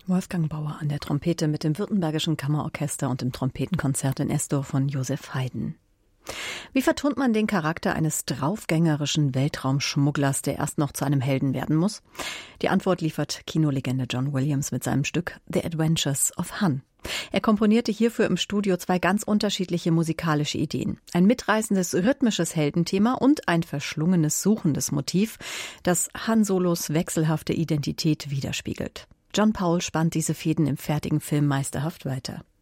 Wolfgang Bauer an der Trompete mit dem Württembergischen Kammerorchester und dem Trompetenkonzert in Es-Dur von Joseph Haydn. Wie vertont man den Charakter eines draufgängerischen Weltraumschmugglers, der erst noch zu einem Helden werden muss? Die Antwort liefert Kinolegende John Williams mit seinem Stück The Adventures of Han. Er komponierte hierfür im Studio zwei ganz unterschiedliche musikalische Ideen. Ein mitreißendes rhythmisches Heldenthema und ein verschlungenes, suchendes Motiv, das Han Solos wechselhafte Identität widerspiegelt. John Powell spannt diese Fäden im fertigen Film meisterhaft weiter.